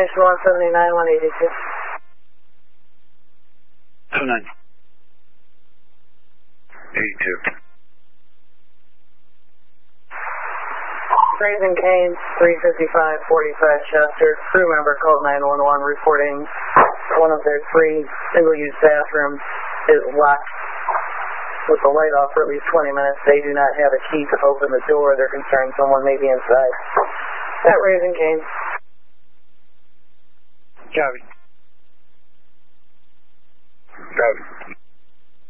Station 179, 182. 79. 82. Raising Cane, 355-45 Chester. Crew member called 911 reporting one of their 3 single-use bathrooms is locked with the light off for at least 20 minutes. They do not have a key to open the door. They're concerned someone may be inside. That Raising Cane. Copy.